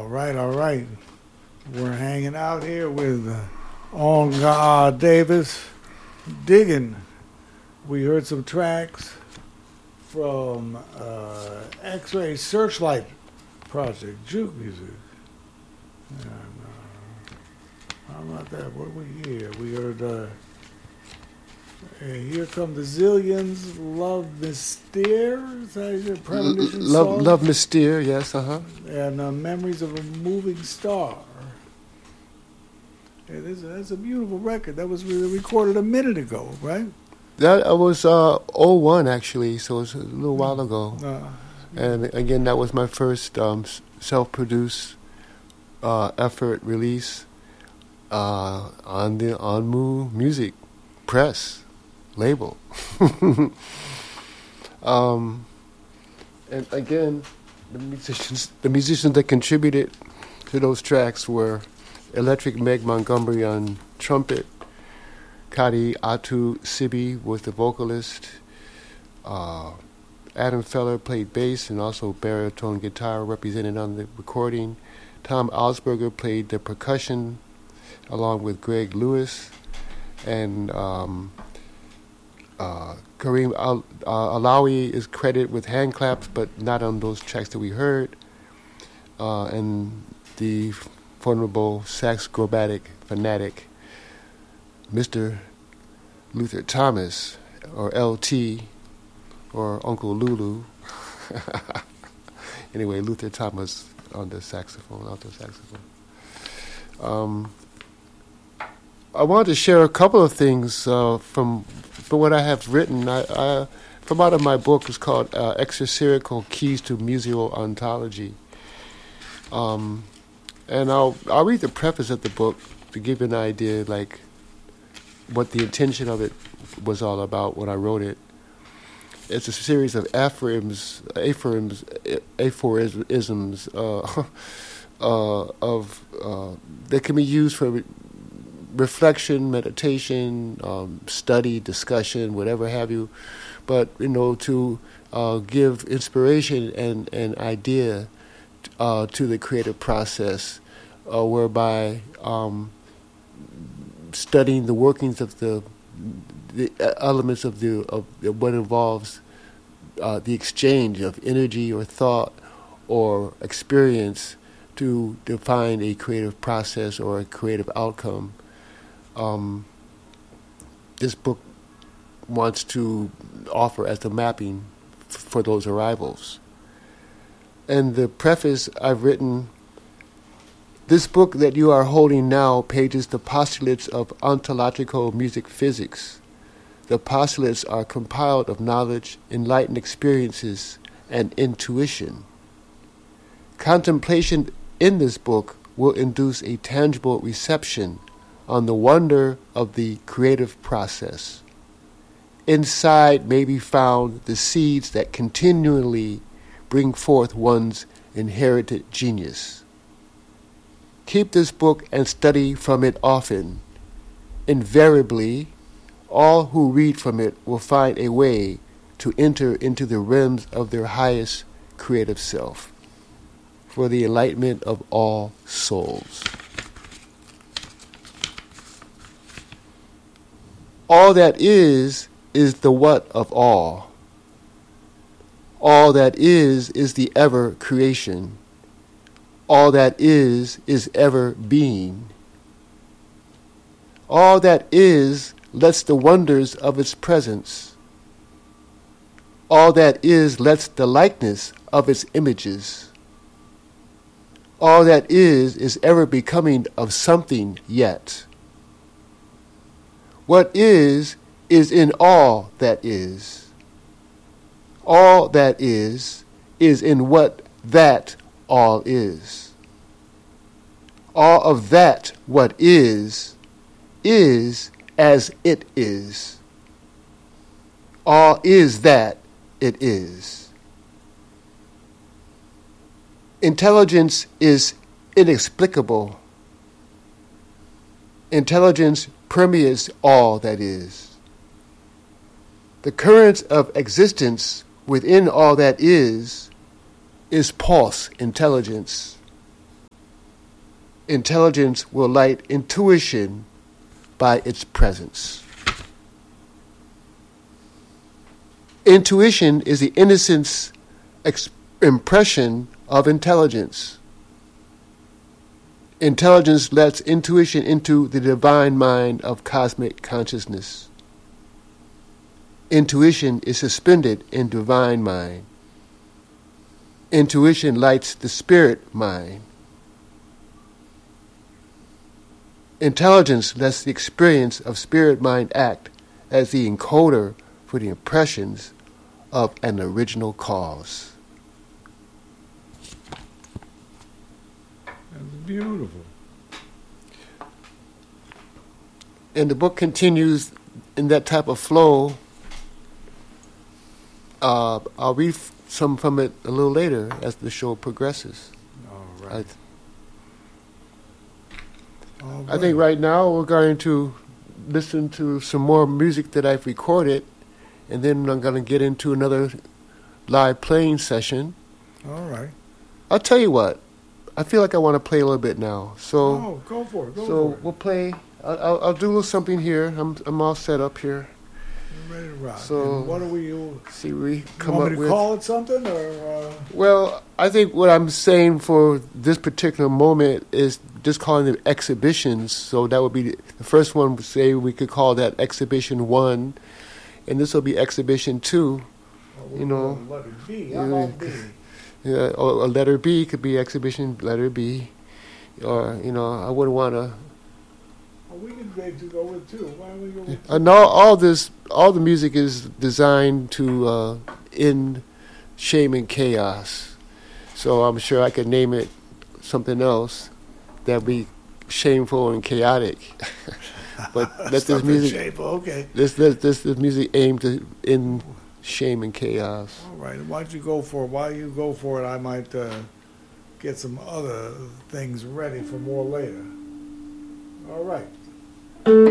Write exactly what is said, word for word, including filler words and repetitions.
All right, all right. We're hanging out here with uh, On God Davis, digging. We heard some tracks from uh, X-Ray Searchlight Project, Juke Music. And, uh, how about that? What we hear? We heard uh, Here Come the Zillions, Love Mystere, is that your premonition Love, song? Love Mystere, yes, uh-huh. And uh, Memories of a Moving Star. Yeah, this, that's a beautiful record. That was re- recorded a minute ago, right? That uh, was uh, oh one, actually, so it was a little while ago. Uh, And again, that was my first um, self-produced uh, effort release uh, on the Onmu Music Press label. um, and again, the musicians, the musicians that contributed to those tracks were Electric Meg Montgomery on trumpet, Kadi Atu Sibi was the vocalist, uh, Adam Feller played bass and also baritone guitar represented on the recording. Tom Alsberger played the percussion along with Greg Lewis, and um, uh, Kareem Al- uh, Alawi is credited with hand claps, but not on those tracks that we heard. Uh, and the vulnerable sax chromatic fanatic, Mister Luther Thomas, or L T, or Uncle Lulu. Anyway, Luther Thomas on the saxophone, alto saxophone. Um, I wanted to share a couple of things uh, from from what I have written. I, I, from out of my book, it's called uh, Extraspherical Keys to Musical Ontology. Um, and I'll I'll read the preface of the book to give you an idea, like what the intention of it was all about when I wrote it. It's a series of aphorisms, aphorisms, aphorisms uh, uh, of uh, that can be used for re- reflection, meditation, um, study, discussion, whatever have you. But you know, to uh, give inspiration and an idea uh, to the creative process, uh, whereby um, studying the workings of the the elements of the of what involves uh, the exchange of energy or thought or experience to define a creative process or a creative outcome. Um, this book wants to offer as the mapping f- for those arrivals. And the preface I've written, this book that you are holding now pages the postulates of ontological music physics. The postulates are compiled of knowledge, enlightened experiences, and intuition. Contemplation in this book will induce a tangible reception on the wonder of the creative process. Inside may be found the seeds that continually bring forth one's inherited genius. Keep this book and study from it often. Invariably, all who read from it will find a way to enter into the realms of their highest creative self for the enlightenment of all souls. All that is, is the what of all. All that is, is the ever creation. All that is, is ever being. All that is, lets the wonders of its presence. All that is lets the likeness of its images. All that is is ever becoming of something yet. What is, is in all that is. All that is, is in what that all is. All of that what is, is as it is. All is that it is. Intelligence is inexplicable. Intelligence permeates all that is. The current of existence within all that is, is pulse intelligence. intelligence will light intuition by its presence. Intuition is the innocence ex- impression of intelligence. Intelligence lets intuition into the divine mind of cosmic consciousness. Intuition is suspended in divine mind. Intuition lights the spirit mind. Intelligence lets the experience of spirit mind act as the encoder for the impressions of an original cause. That's beautiful. And the book continues in that type of flow. Uh, I'll read f- some from it a little later as the show progresses. All right. I, All I think right now we're going to listen to some more music that I've recorded, and then I'm going to get into another live playing session. All right. I'll tell you what, I feel like I want to play a little bit now. So, Oh, go for it. Go so for it. we'll play. I'll, I'll, I'll do a little something here. I'm I'm all set up here. We're ready to rock. So- And what do we you See, what we come want up me to with. call it something or? Uh, Well, I think what I'm saying for this particular moment is just calling them exhibitions. So that would be the first one. Would say we could call that exhibition one, and this will be exhibition two. or You know, let it be. yeah, How about B? Yeah, or a letter B could be exhibition letter B, or you know, I wouldn't want to. Well, we can maybe to go with two. Why don't we go with And all, all this, all the music is designed to uh, end shame and chaos. So I'm sure I could name it something else that'd be shameful and chaotic. But let this Something music, shameful. Okay. this this this, this music aim to end shame and chaos. All right. Why don't you go for it? While you go for it, I might uh, get some other things ready for more later. All right.